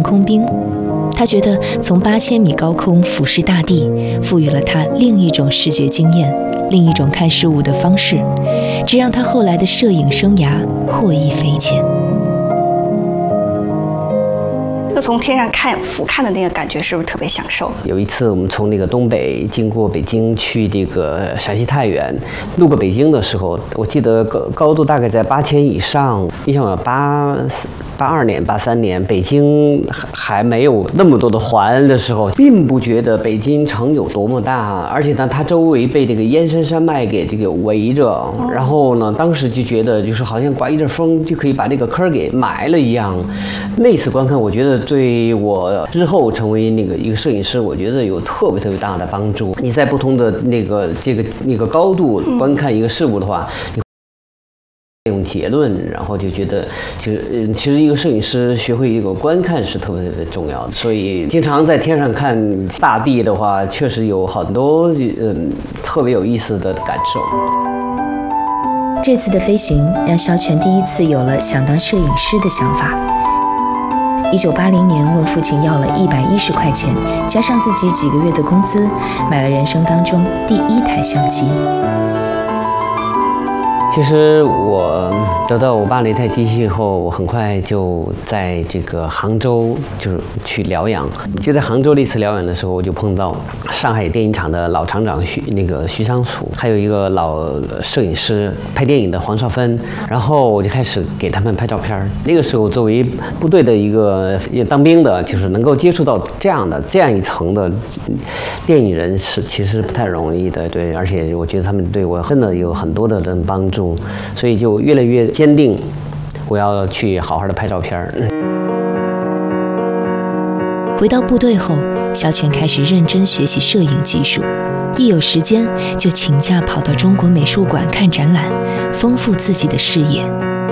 航空兵。他觉得从8000米高空俯视大地，赋予了他另一种视觉经验，另一种看事物的方式，这让他后来的摄影生涯获益匪浅。 就从天上俯瞰的那个感觉，是不是特别享受？ 有一次我们从那个东北经过北京去这个陕西太原，路过北京的时候，我记得高度大概在8000以上。你想82年、83年，北京还没有那么多的环的时候，并不觉得北京城有多么大，而且呢，它周围被这个燕山山脉给这个围着。然后呢，当时就觉得就是好像刮一阵风就可以把这个坑给埋了一样。那次观看，我觉得对我日后成为一个摄影师，我觉得有特别大的帮助。你在不同的那个高度观看一个事物的话，用结论，然后就觉得其实一个摄影师学会一个观看是特别重要的。所以经常在天上看大地的话，确实有很多特别有意思的感受。 这次的飞行让萧全第一次有了想当摄影师的想法。1980年问父亲要了110块钱，加上自己几个月的工资，买了人生当中第1台相机。 其实我得到我爸那台机器以后，我很快就在这个杭州就是去疗养。就在杭州那次疗养的时候，我就碰到上海电影厂的老厂长徐昌楚，还有一个老摄影师拍电影的黄少芬，然后我就开始给他们拍照片。那个时候作为部队的一个当兵的，就是能够接触到这样一层的电影人是其实不太容易的，对，而且我觉得他们对我真的有很多的帮助。所以就越来越坚定，我要去好好的拍照片。 回到部队后，萧全开始认真学习摄影技术，一有时间就请假跑到中国美术馆看展览，丰富自己的视野。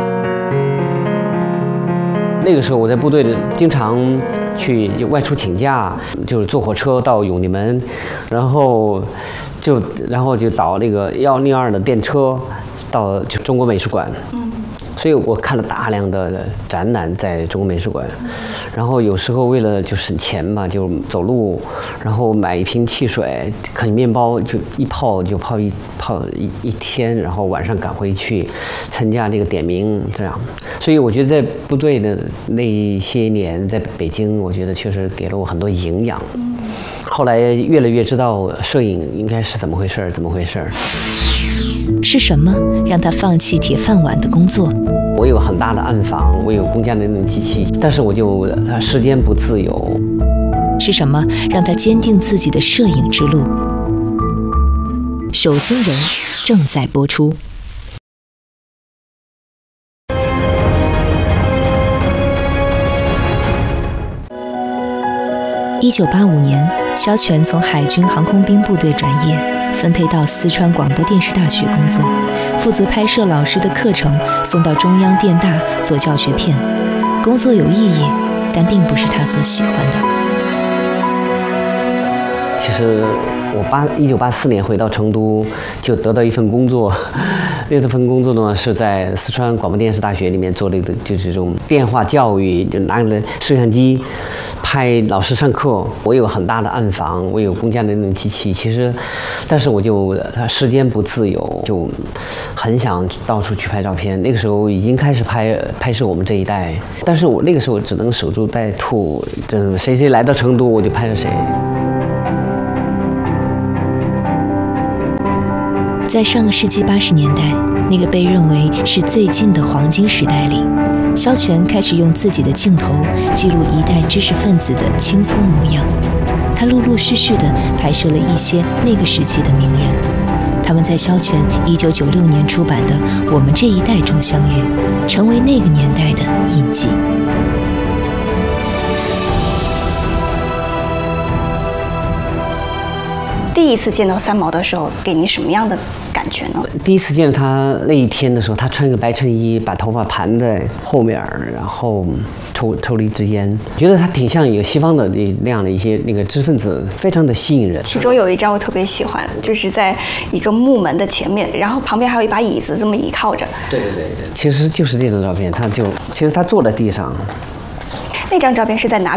那个时候我在部队里经常去外出请假，就是坐火车到永定门，然后就倒那个102的电车到中国美术馆。所以我看了大量的展览在中国美术馆，然后有时候为了就省钱嘛，就走路，然后买一瓶汽水，啃面包，就一泡一天，然后晚上赶回去参加这个点名这样。所以我觉得在部队的那些年，在北京，我觉得确实给了我很多营养。后来越来越知道摄影应该是怎么回事。 是什么让他放弃铁饭碗的工作？ 我有很大的暗房，我有公家的那种机器，但是我就时间不自由。 是什么让他坚定自己的摄影之路？手心人正在播出。1985年，萧全从海军航空兵部队转业，分配到四川广播电视大学工作，负责拍摄老师的课程，送到中央电大做教学片。工作有意义，但并不是他所喜欢的。 其实我1984年回到成都，就得到一份工作。那份工作呢，是在四川广播电视大学里面做就是这种电话教育，就拿着摄像机拍老师上课。我有很大的暗房，我有公家的那种机器，但是我就时间不自由，就很想到处去拍照片。那个时候已经开始拍摄我们这一代，但是我那个时候只能守株待兔，就是谁来到成都我就拍着谁。 在上个世纪80年代，那个被认为是最近的黄金时代里，萧全开始用自己的镜头记录一代知识分子的青葱模样。他陆陆续续地拍摄了一些那个时期的名人，他们在萧全1996年出版的《我们这一代》中相遇，成为那个年代的印记。 第一次见到三毛的时候，给您什么样的感觉呢？ 第一次见他那一天的时候，他穿一个白衬衣，把头发盘在后面，然后抽了一支烟，觉得他挺像一个西方的那样的一些那个知识分子，非常的吸引人。 其中有一张我特别喜欢，就是在一个木门的前面，然后旁边还有一把椅子，这么倚靠着。对，其实就是这张照片，其实他坐在地上。 那张照片是在哪